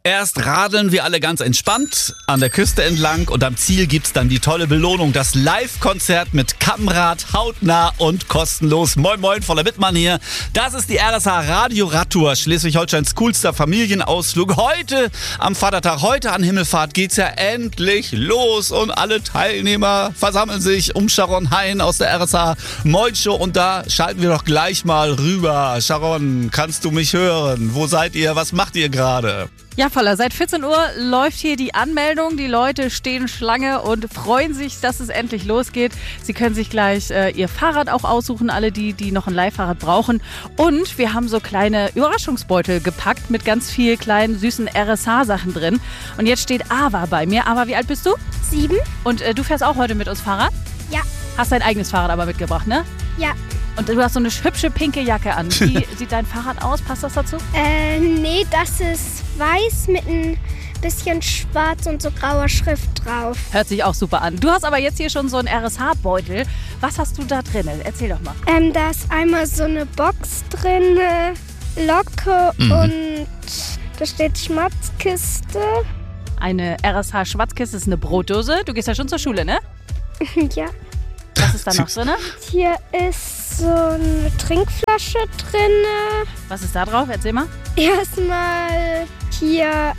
Erst radeln wir alle ganz entspannt an der Küste entlang und am Ziel gibt's dann die tolle Belohnung, das Live-Konzert mit Kammrad, hautnah und kostenlos. Moin Moin, voller Wittmann hier. Das ist die RSA Radio Radtour, Schleswig-Holsteins coolster Familienausflug. Heute am Vatertag, heute an Himmelfahrt geht's ja endlich los und alle Teilnehmer versammeln sich um Sharon Hein aus der RSA Moin Show und da schalten wir doch gleich mal rüber. Sharon, kannst du mich hören? Wo seid ihr? Was macht ihr gerade? Ja, Voller, seit 14 Uhr läuft hier die Anmeldung. Die Leute stehen Schlange und freuen sich, dass es endlich losgeht. Sie können sich gleich ihr Fahrrad auch aussuchen, alle die noch ein Leihfahrrad brauchen. Und wir haben so kleine Überraschungsbeutel gepackt mit ganz viel kleinen, süßen RSA-Sachen drin. Und jetzt steht Ava bei mir. Ava, wie alt bist du? 7. Und du fährst auch heute mit uns Fahrrad? Ja. Hast dein eigenes Fahrrad aber mitgebracht, ne? Ja. Und du hast so eine hübsche pinke Jacke an. Wie sieht dein Fahrrad aus? Passt das dazu? Nee, das ist weiß mit ein bisschen schwarz und so grauer Schrift drauf. Hört sich auch super an. Du hast aber jetzt hier schon so einen RSH-Beutel. Was hast du da drin? Erzähl doch mal. Da ist einmal so eine Box drin, Locke und da steht Schmatzkiste. Eine RSH-Schwarzkiste ist eine Brotdose. Du gehst ja schon zur Schule, ne? Ja. Was ist da noch drin? Hier ist so eine Trinkflasche drin. Was ist da drauf? Erzähl mal. Erstmal hier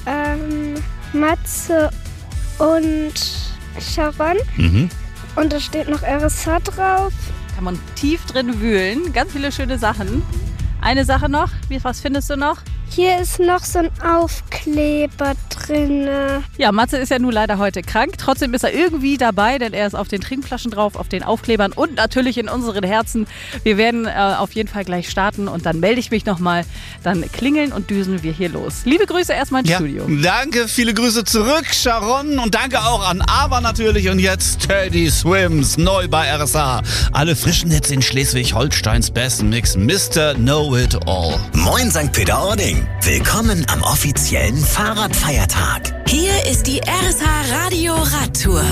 Matze und Sharon. Und da steht noch RSH drauf. Kann man tief drin wühlen. Ganz viele schöne Sachen. Eine Sache noch. Was findest du noch? Hier ist noch so ein Aufkleber drin. Ja, Matze ist ja nun leider heute krank. Trotzdem ist er irgendwie dabei, denn er ist auf den Trinkflaschen drauf, auf den Aufklebern und natürlich in unseren Herzen. Wir werden auf jeden Fall gleich starten und dann melde ich mich nochmal. Dann klingeln und düsen wir hier los. Liebe Grüße erstmal ins Studio. Danke, viele Grüße zurück, Sharon. Und danke auch an Ava natürlich. Und jetzt Teddy Swims, neu bei RSA. Alle frischen Hits in Schleswig-Holsteins besten Mix. Mr. Know-It-All. Moin St. Peter-Ording. Willkommen am offiziellen Fahrradfeiertag. Hier ist die RSA Radio Radtour.